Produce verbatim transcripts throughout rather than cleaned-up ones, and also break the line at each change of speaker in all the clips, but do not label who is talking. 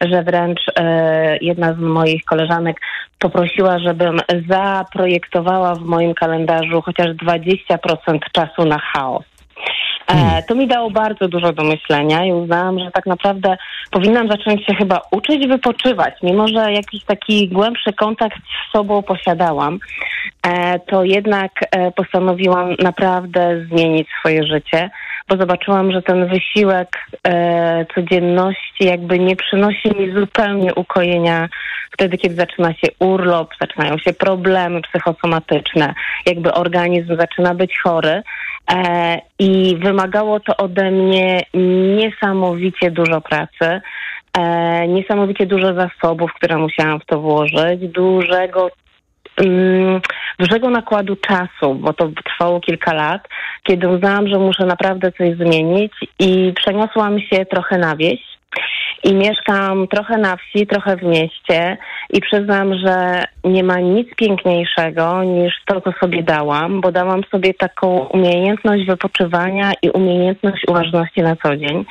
że wręcz e, jedna z moich koleżanek poprosiła, żebym zaprojektowała w moim kalendarzu chociaż dwadzieścia procent czasu na chaos. E, to mi dało bardzo dużo do myślenia i uznałam, że tak naprawdę powinnam zacząć się chyba uczyć wypoczywać. Mimo że jakiś taki głębszy kontakt z sobą posiadałam, e, to jednak e, postanowiłam naprawdę zmienić swoje życie, bo zobaczyłam, że ten wysiłek e, codzienności jakby nie przynosi mi zupełnie ukojenia wtedy, kiedy zaczyna się urlop, zaczynają się problemy psychosomatyczne, jakby organizm zaczyna być chory. E, I wymagało to ode mnie niesamowicie dużo pracy, e, niesamowicie dużo zasobów, które musiałam w to włożyć, dużego, mm, dużego nakładu czasu, bo to trwało kilka lat, kiedy uznałam, że muszę naprawdę coś zmienić i przeniosłam się trochę na wieś. I mieszkam trochę na wsi, trochę w mieście i przyznam, że nie ma nic piękniejszego niż to, co sobie dałam, bo dałam sobie taką umiejętność wypoczywania i umiejętność uważności na co dzień.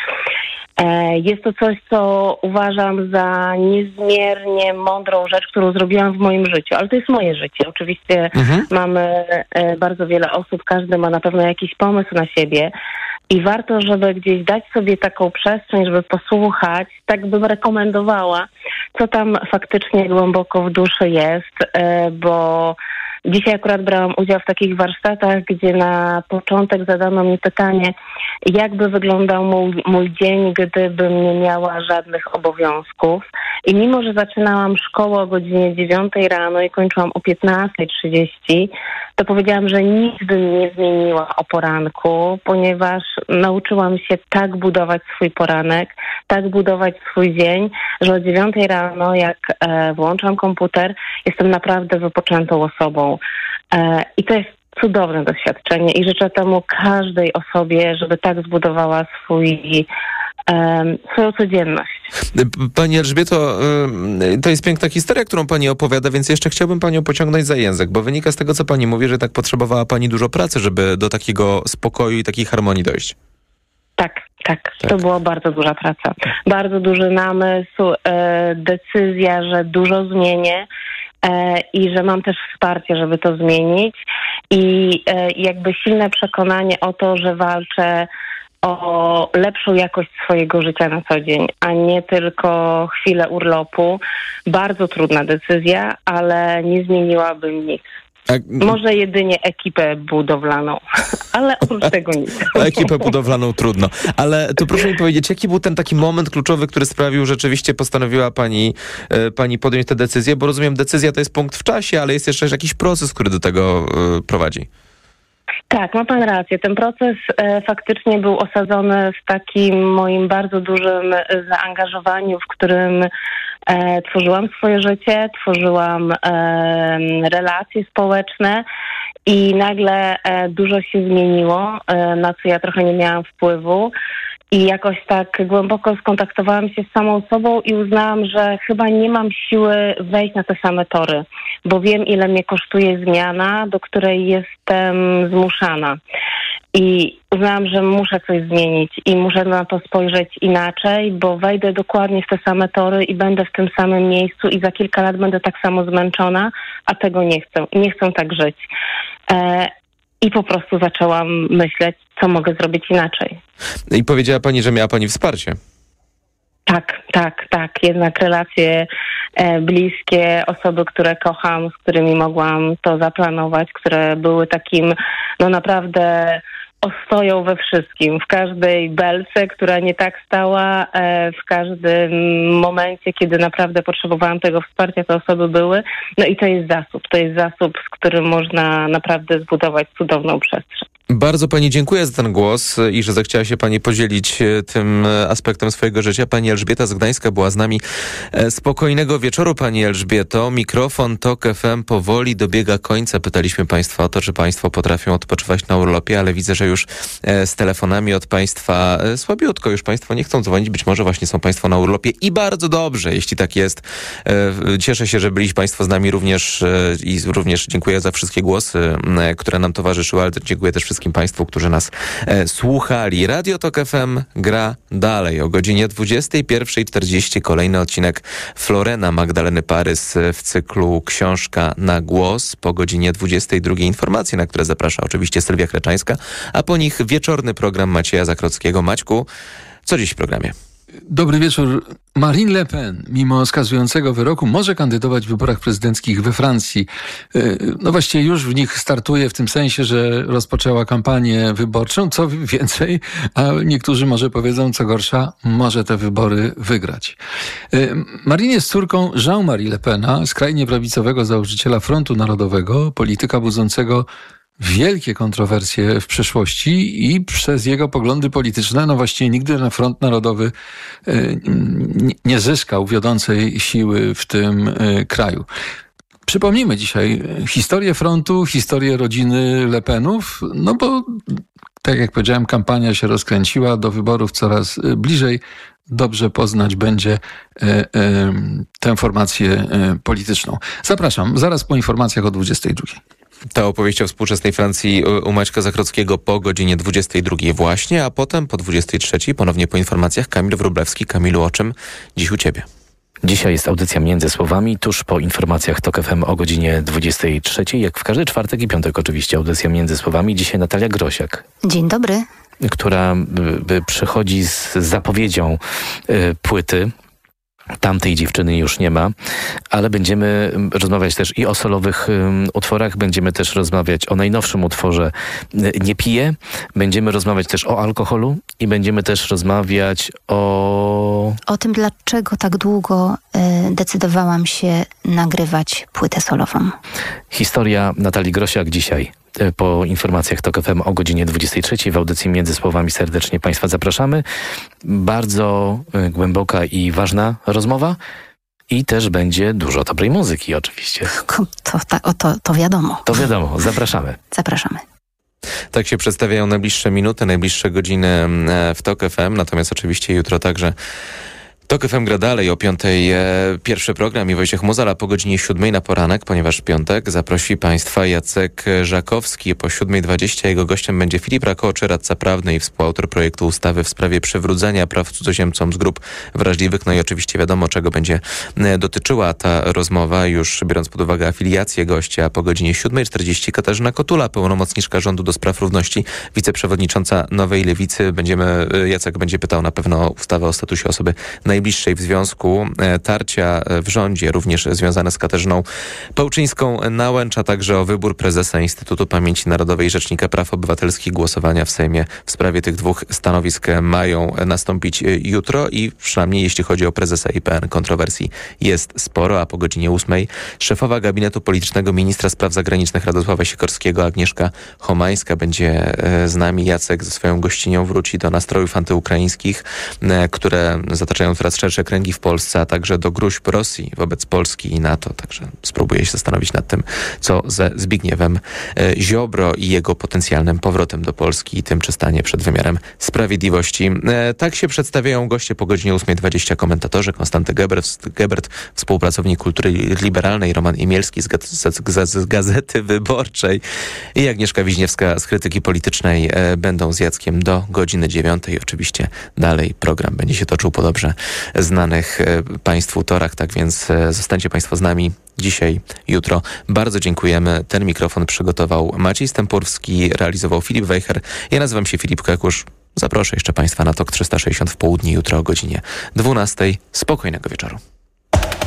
Jest to coś, co uważam za niezmiernie mądrą rzecz, którą zrobiłam w moim życiu, ale to jest moje życie. Oczywiście mhm. mamy bardzo wiele osób, każdy ma na pewno jakiś pomysł na siebie. I warto, żeby gdzieś dać sobie taką przestrzeń, żeby posłuchać, tak bym rekomendowała, co tam faktycznie głęboko w duszy jest, bo dzisiaj akurat brałam udział w takich warsztatach, gdzie na początek zadano mi pytanie, jak by wyglądał mój, mój dzień, gdybym nie miała żadnych obowiązków. I mimo, że zaczynałam szkołę o godzinie dziewiątej rano i kończyłam o piętnasta trzydzieści, to powiedziałam, że nic bym nie zmieniła o poranku, ponieważ nauczyłam się tak budować swój poranek, tak budować swój dzień, że o dziewiątej rano, jak e, włączam komputer, jestem naprawdę wypoczętą osobą. E, I to jest cudowne doświadczenie i życzę temu każdej osobie, żeby tak zbudowała swój swoją codzienność.
Pani Elżbieto, to jest piękna historia, którą pani opowiada, więc jeszcze chciałbym panią pociągnąć za język, bo wynika z tego, co pani mówi, że tak potrzebowała pani dużo pracy, żeby do takiego spokoju i takiej harmonii dojść.
Tak, tak. tak. To była bardzo duża praca. Bardzo duży namysł, e, decyzja, że dużo zmienię e, i że mam też wsparcie, żeby to zmienić i e, jakby silne przekonanie o to, że walczę o lepszą jakość swojego życia na co dzień, a nie tylko chwilę urlopu. Bardzo trudna decyzja, ale nie zmieniłabym nic. A... Może jedynie ekipę budowlaną, ale oprócz tego nic.
Ekipę budowlaną trudno. Ale to proszę mi powiedzieć, jaki był ten taki moment kluczowy, który sprawił, że rzeczywiście postanowiła pani, e, pani podjąć tę decyzję? Bo rozumiem, decyzja to jest punkt w czasie, ale jest jeszcze jakiś proces, który do tego e, prowadzi.
Tak, ma pan rację. Ten proces e, faktycznie był osadzony w takim moim bardzo dużym zaangażowaniu, w którym e, tworzyłam swoje życie, tworzyłam e, relacje społeczne i nagle e, dużo się zmieniło, e, na co ja trochę nie miałam wpływu. I jakoś tak głęboko skontaktowałam się z samą sobą i uznałam, że chyba nie mam siły wejść na te same tory, bo wiem, ile mnie kosztuje zmiana, do której jestem zmuszana. I uznałam, że muszę coś zmienić i muszę na to spojrzeć inaczej, bo wejdę dokładnie w te same tory i będę w tym samym miejscu i za kilka lat będę tak samo zmęczona, a tego nie chcę. Nie chcę tak żyć. E- I po prostu zaczęłam myśleć, co mogę zrobić inaczej.
I powiedziała pani, że miała pani wsparcie.
Tak, tak, tak. Jednak relacje e, bliskie, osoby, które kocham, z którymi mogłam to zaplanować, które były takim, no naprawdę ostoją we wszystkim, w każdej belce, która nie tak stała, e, w każdym momencie, kiedy naprawdę potrzebowałam tego wsparcia, te osoby były. No i to jest zasób. To jest zasób, z którym można naprawdę zbudować cudowną przestrzeń.
Bardzo pani dziękuję za ten głos i że zechciała się pani podzielić tym aspektem swojego życia. Pani Elżbieta z Gdańska była z nami. Spokojnego wieczoru, pani Elżbieto. Mikrofon Tok F M powoli dobiega końca. Pytaliśmy państwa o to, czy państwo potrafią odpoczywać na urlopie, ale widzę, że już z telefonami od państwa słabiutko. Już państwo nie chcą dzwonić. Być może właśnie są państwo na urlopie i bardzo dobrze, jeśli tak jest. Cieszę się, że byli państwo z nami również i również dziękuję za wszystkie głosy, które nam towarzyszyły, ale dziękuję też wszystkim wszystkim Państwu, którzy nas e, słuchali. Radio Tok F M gra dalej. O godzinie dwudziestej pierwszej czterdzieści kolejny odcinek Florena Magdaleny Parys w cyklu Książka na głos. Po godzinie dwudziestej drugiej informacje, na które zaprasza oczywiście Sylwia Kleczańska, a po nich wieczorny program Macieja Zachrockiego. Maćku, co dziś w programie?
Dobry wieczór. Marine Le Pen, mimo skazującego wyroku, może kandydować w wyborach prezydenckich we Francji. No właściwie już w nich startuje w tym sensie, że rozpoczęła kampanię wyborczą. Co więcej, a niektórzy może powiedzą, co gorsza, może te wybory wygrać. Marine jest córką Jean-Marie Le Pena, skrajnie prawicowego założyciela Frontu Narodowego, polityka budzącego wielkie kontrowersje w przeszłości i przez jego poglądy polityczne, no właściwie nigdy na Front Narodowy nie zyskał wiodącej siły w tym kraju. Przypomnijmy dzisiaj historię frontu, historię rodziny Le Penów, no bo tak jak powiedziałem, kampania się rozkręciła, do wyborów coraz bliżej. Dobrze poznać będzie e, e, tę formację e, polityczną. Zapraszam, zaraz po informacjach o dwudziestej drugiej.
Ta opowieść o współczesnej Francji u Maćka Zachrockiego po godzinie dwudziestej drugiej właśnie, a potem po dwudziestej trzeciej ponownie po informacjach Kamil Wróblewski. Kamilu, o czym dziś u Ciebie?
Dzisiaj jest audycja Między Słowami, tuż po informacjach Tok F M o godzinie dwudziestej trzeciej. Jak w każdy czwartek i piątek oczywiście audycja Między Słowami. Dzisiaj Natalia Grosiak.
Dzień dobry.
Która y, y, przychodzi z zapowiedzią y, płyty. Tamtej dziewczyny już nie ma, ale będziemy rozmawiać też i o solowych um, utworach, będziemy też rozmawiać o najnowszym utworze Nie piję, będziemy rozmawiać też o alkoholu i będziemy też rozmawiać o...
O tym, dlaczego tak długo y, decydowałam się nagrywać płytę solową. Historia
Natalii Grosiak dzisiaj. Po informacjach Tok F M o godzinie dwudziestej trzeciej w audycji Między Słowami serdecznie Państwa zapraszamy. Bardzo głęboka i ważna rozmowa i też będzie dużo dobrej muzyki oczywiście.
To, to, to, to wiadomo.
To wiadomo, zapraszamy.
Zapraszamy.
Tak się przedstawiają najbliższe minuty, najbliższe godziny w Tok F M, natomiast oczywiście jutro także Tok F M gra dalej. O piątej e, pierwszy program i Wojciech Muzal, a po godzinie siódmej na poranek, ponieważ piątek, zaprosi Państwa Jacek Żakowski. Po siódmej dwudziestej jego gościem będzie Filip Rakoczy, radca prawny i współautor projektu ustawy w sprawie przywrócenia praw cudzoziemcom z grup wrażliwych. No i oczywiście wiadomo, czego będzie dotyczyła ta rozmowa, już biorąc pod uwagę afiliację gościa. Po godzinie siódmej czterdzieści Katarzyna Kotula, pełnomocniczka rządu do spraw równości, wiceprzewodnicząca Nowej Lewicy. Będziemy, Jacek będzie pytał na pewno o ustawę o statusie osoby najbliższej w związku, tarcia w rządzie, również związane z Katarzyną Pełczyńską-Nałęcz, a także o wybór prezesa Instytutu Pamięci Narodowej i Rzecznika Praw Obywatelskich. Głosowania w Sejmie w sprawie tych dwóch stanowisk mają nastąpić jutro i przynajmniej jeśli chodzi o prezesa I P N, kontrowersji jest sporo, a po godzinie ósmej szefowa gabinetu politycznego ministra spraw zagranicznych Radosława Sikorskiego, Agnieszka Homańska, będzie z nami. Jacek ze swoją gościnią wróci do nastrojów antyukraińskich, które zataczają coraz szersze kręgi w Polsce, a także do gróźb Rosji wobec Polski i NATO. Także spróbuję się zastanowić nad tym, co ze Zbigniewem Ziobro i jego potencjalnym powrotem do Polski i tym, czy stanie przed wymiarem sprawiedliwości. Tak się przedstawiają goście po godzinie ósmej dwadzieścia, komentatorzy Konstanty Gebert, Gebert, współpracownik kultury liberalnej, Roman Imielski z, gaz- z Gazety Wyborczej i Agnieszka Wiśniewska z Krytyki Politycznej będą z Jackiem do godziny dziewiątej. Oczywiście dalej program będzie się toczył po dobrze znanych Państwu torach, tak więc zostańcie Państwo z nami dzisiaj, jutro. Bardzo dziękujemy. Ten mikrofon przygotował Maciej Stępurski, realizował Filip Wejher. Ja nazywam się Filip Kekusz. Zaproszę jeszcze Państwa na Tok trzysta sześćdziesiąt w południe jutro o godzinie dwunastej. Spokojnego wieczoru.